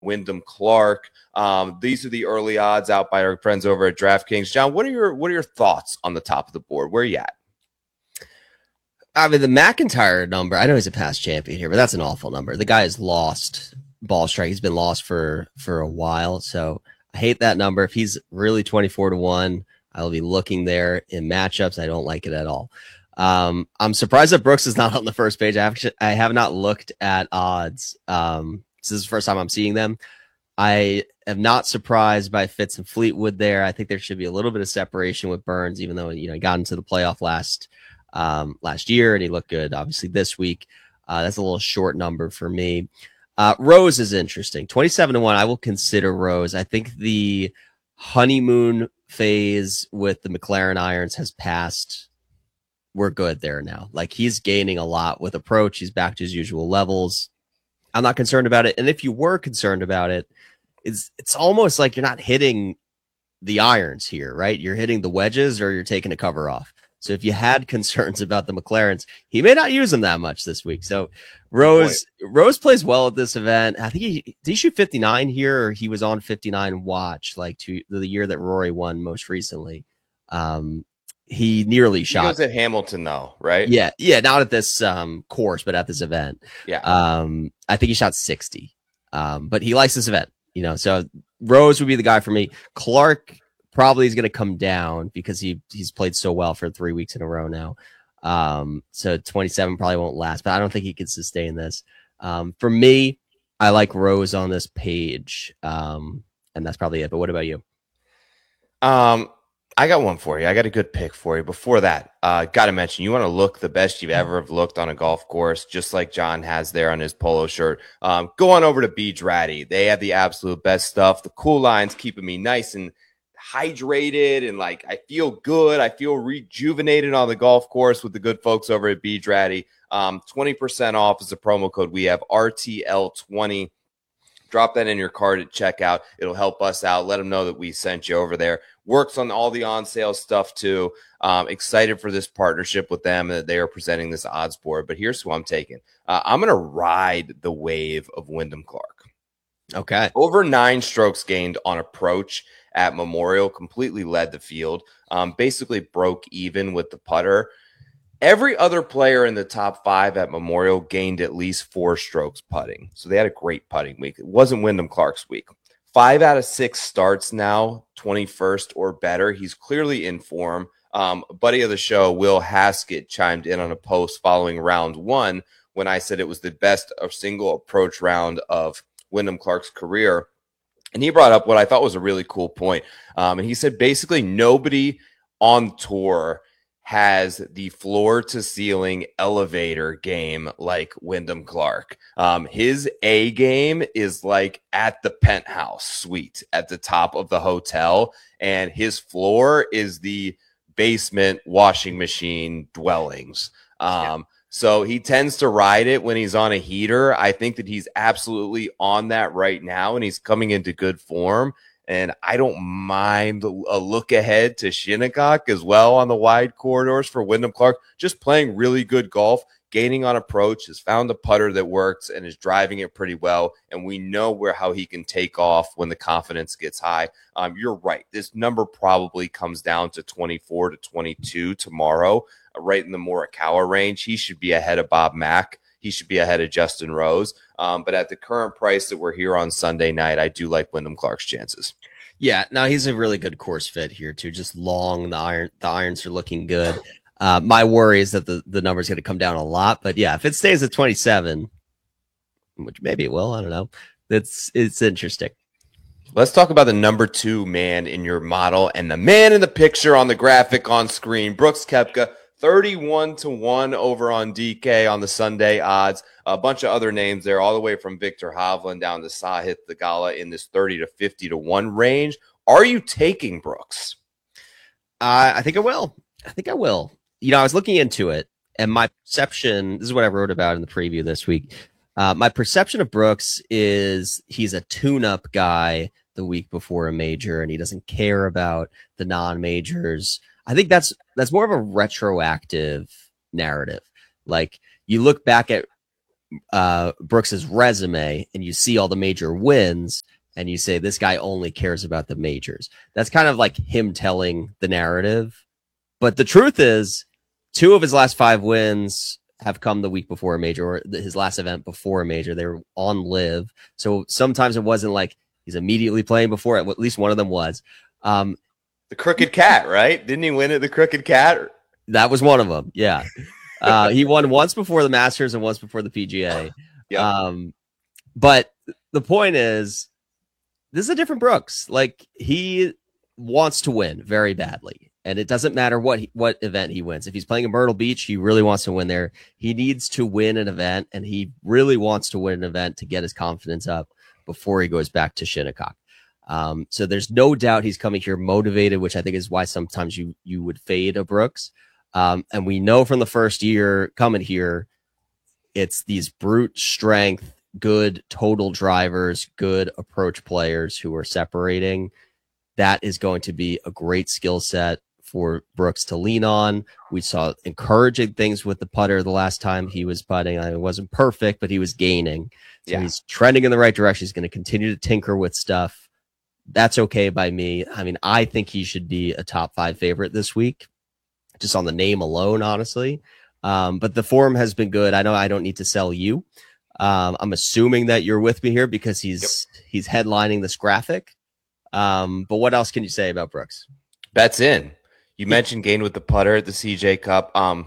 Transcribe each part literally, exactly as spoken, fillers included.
Wyndham Clark. Um, these are the early odds out by our friends over at DraftKings. John, what are your what are your thoughts on the top of the board? Where are you at? I mean, the McIntyre number, I know he's a past champion here, but that's an awful number. The guy has lost ball strike. He's been lost for, for a while. So I hate that number. If he's really twenty-four to one, I'll be looking there in matchups. I don't like it at all. Um, I'm surprised that Brooks is not on the first page. I actually, I have not looked at odds. Um, this is the first time I'm seeing them. I am not surprised by Fitz and Fleetwood there. I think there should be a little bit of separation with Burns, even though, you know, he got into the playoff last um, last year and he looked good, obviously, this week. Uh, that's a little short number for me. Uh, Rose is interesting. twenty-seven to one, I will consider Rose. I think the honeymoon phase with the McLaren irons has passed. We're good there now. Like, he's gaining a lot with approach. He's back to his usual levels. I'm not concerned about it. And if you were concerned about it, it's it's almost like you're not hitting the irons here, right? You're hitting the wedges or you're taking a cover off. So if you had concerns about the McLarens, he may not use them that much this week. So Rose Rose plays well at this event. I think he did he shoot fifty-nine here, or he was on fifty-nine watch, like to the year that Rory won most recently. Um, he nearly shot. He was at Hamilton though, right? Yeah, yeah, not at this um, course, but at this event. Yeah. Um, I think he shot sixty. Um, but he likes this event, you know. So Rose would be the guy for me. Clark probably is going to come down because he he's played so well for three weeks in a row now. Um, so twenty-seven probably won't last, but I don't think he can sustain this. Um, for me, I like Rose on this page. Um, and that's probably it. But what about you? Um, I got one for you. I got a good pick for you. Before that, uh, got to mention, you want to look the best you've ever have looked on a golf course, just like John has there on his polo shirt. Um, go on over to Beach Ratty. They have the absolute best stuff. The cool lines keeping me nice and hydrated, and like I feel good. I feel rejuvenated on the golf course with the good folks over at Beach Ratty. Um, twenty percent off is the promo code. We have R T L twenty. Drop that in your cart at checkout. It'll help us out. Let them know that we sent you over there. Works on all the on-sale stuff too. Um, excited for this partnership with them, that they are presenting this odds board. But here's who I'm taking. Uh, I'm going to ride the wave of Wyndham Clark. Okay. Over nine strokes gained on approach at Memorial. Completely led the field. Um, basically broke even with the putter. Every other player in the top five at Memorial gained at least four strokes putting. So they had a great putting week. It wasn't Wyndham Clark's week. Five out of six starts now, twenty-first or better. He's clearly in form. Um, buddy of the show, Will Haskett, chimed in on a post following round one when I said it was the best of single approach round of Wyndham Clark's career. And he brought up what I thought was a really cool point. Um, and he said basically nobody on tour has the floor to ceiling elevator game like Wyndham Clark. Um, his A game is like at the penthouse suite at the top of the hotel, and his floor is the basement washing machine dwellings. Um, yeah. So he tends to ride it when he's on a heater. I think that he's absolutely on that right now, and he's coming into good form. And I don't mind a look ahead to Shinnecock as well on the wide corridors for Wyndham Clark. Just playing really good golf, gaining on approach, has found a putter that works and is driving it pretty well. And we know where how he can take off when the confidence gets high. Um, you're right. This number probably comes down to twenty-four to twenty-two tomorrow, uh, right in the Morikawa range. He should be ahead of Bob Mack. He should be ahead of Justin Rose. Um, but at the current price that we're here on Sunday night, I do like Wyndham Clark's chances. Yeah, now he's a really good course fit here too. Just long, the iron, the irons are looking good. Uh, my worry is that the, the number is going to come down a lot. But yeah, if it stays at twenty-seven, which maybe it will, I don't know. It's it's interesting. Let's talk about the number two man in your model and the man in the picture on the graphic on screen, Brooks Koepka. thirty-one to one over on D K on the Sunday odds. A bunch of other names there, all the way from Victor Hovland down to Sahith Theegala in this thirty to fifty to one range. Are you taking Brooks? Uh, I think I will. I think I will. You know, I was looking into it, and my perception, this is what I wrote about in the preview this week. Uh, my perception of Brooks is he's a tune-up guy the week before a major, and he doesn't care about the non-majors. I think that's that's more of a retroactive narrative. Like, you look back at uh, Brooks's resume and you see all the major wins and you say, this guy only cares about the majors. That's kind of like him telling the narrative. But the truth is, two of his last five wins have come the week before a major, or his last event before a major. They were on live. So sometimes it wasn't like he's immediately playing before it. At least one of them was. Um, the Crooked Cat, right? Didn't he win at the Crooked Cat? That was one of them. Yeah. Uh, he won once before the Masters and once before the P G A. Yep. Um, but the point is, this is a different Brooks. Like, he wants to win very badly. And it doesn't matter what he, what event he wins. If he's playing in Myrtle Beach, he really wants to win there. He needs to win an event, and he really wants to win an event to get his confidence up before he goes back to Shinnecock. Um, so there's no doubt he's coming here motivated, which I think is why sometimes you you would fade a Brooks. Um, and we know from the first year coming here, it's these brute strength, good total drivers, good approach players who are separating. That is going to be a great skill set for Brooks to lean on. We saw encouraging things with the putter the last time he was putting. I mean, it wasn't perfect, but he was gaining. So yeah. He's trending in the right direction. He's going to continue to tinker with stuff. That's okay by me. I mean, I think he should be a top five favorite this week, just on the name alone, honestly. Um, but the form has been good. I know I don't need to sell you. Um, I'm assuming that you're with me here because he's yep. he's headlining this graphic. Um, but what else can you say about Brooks? Bets in. You mentioned gained with the putter at the C J Cup. Um,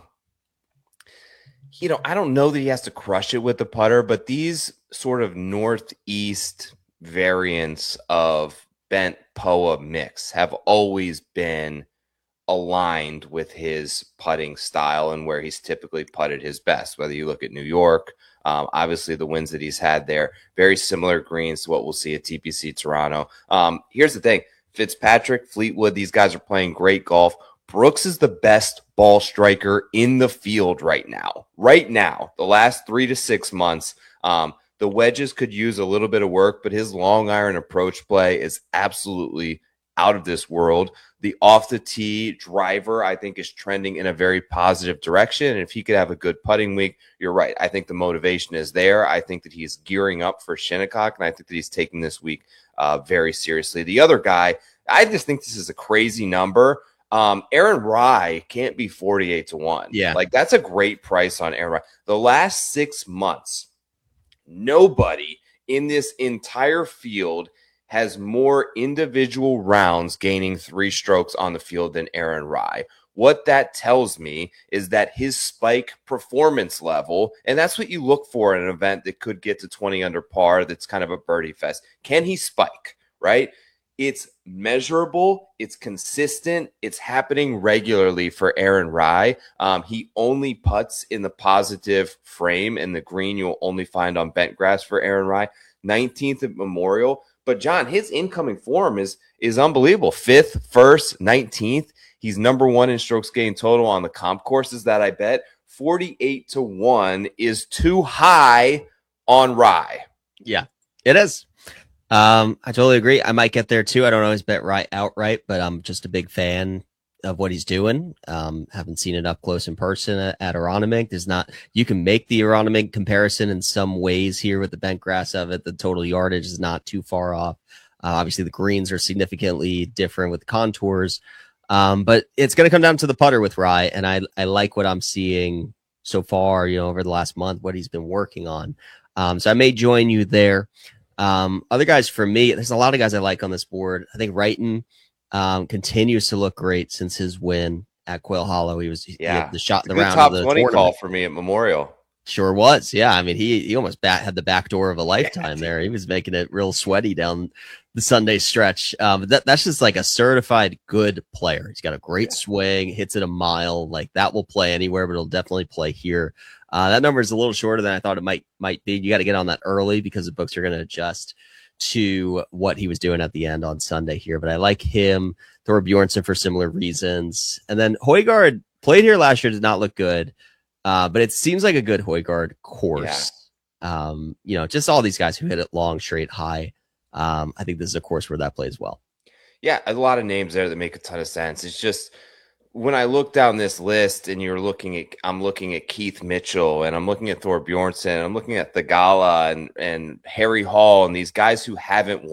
you know, I don't know that he has to crush it with the putter, but these sort of northeast variants of bent P O A mix have always been aligned with his putting style and where he's typically putted his best. Whether you look at New York, um, obviously the wins that he's had there, very similar greens to what we'll see at T P C Toronto. Um, here's the thing. Fitzpatrick, Fleetwood, these guys are playing great golf. Brooks is the best ball striker in the field right now. Right now, the last three to six months, um, the wedges could use a little bit of work, but his long iron approach play is absolutely out of this world. The off the tee driver, I think, is trending in a very positive direction. And if he could have a good putting week, you're right. I think the motivation is there. I think that he's gearing up for Shinnecock, and I think that he's taking this week uh, very seriously. The other guy, I just think this is a crazy number. Um, Aaron Rai can't be forty-eight to one. Yeah. Like, that's a great price on Aaron Rai. The last six months, nobody in this entire field has more individual rounds gaining three strokes on the field than Aaron Rai. What that tells me is that his spike performance level, and that's what you look for in an event that could get to twenty under par, that's kind of a birdie fest. Can he spike, right? It's measurable, it's consistent, it's happening regularly for Aaron Rai. Um, he only putts in the positive frame, and the green you'll only find on bent grass for Aaron Rai. nineteenth at Memorial. But John, his incoming form is is unbelievable. Fifth, first, nineteenth. He's number one in strokes gained total on the comp courses that I bet. forty-eight to one is too high on Rai. Yeah, it is. Um, I totally agree. I might get there too. I don't always bet Rai outright, but I'm just a big fan of what he's doing. Um, haven't seen it up close in person at, at Aronimink. There's not, you can make the Aronimink comparison in some ways here with the bent grass of it. The total yardage is not too far off. Uh, obviously the greens are significantly different with contours. Um, but it's going to come down to the putter with Rai. And I, I like what I'm seeing so far, you know, over the last month, what he's been working on. Um, so I may join you there. Um, other guys for me, there's a lot of guys I like on this board. I think Wrighton, Um, continues to look great since his win at Quail Hollow. He was yeah he had the shot in the Good round top of the twenty tournament. Call for me at Memorial. Sure was. Yeah, I mean he he almost bat, had the back door of a lifetime there. He was making it real sweaty down the Sunday stretch. Um, that that's just like a certified good player. He's got a great yeah. swing, hits it a mile. Like that will play anywhere, but it'll definitely play here. Uh, that number is a little shorter than I thought it might might be. You got to get on that early because the books are going to adjust to what he was doing at the end on Sunday here. But I like him. Thor Bjornsson for similar reasons. And then Højgaard played here last year, did not look good. Uh, but it seems like a good Højgaard course. Yeah. Um, you know, just all these guys who hit it long, straight, high. Um, I think this is a course where that plays well. Yeah, a lot of names there that make a ton of sense. It's just when I look down this list and you're looking at, I'm looking at Keith Mitchell and I'm looking at Thor Bjornsson, I'm looking at Thagala and, and Harry Hall and these guys who haven't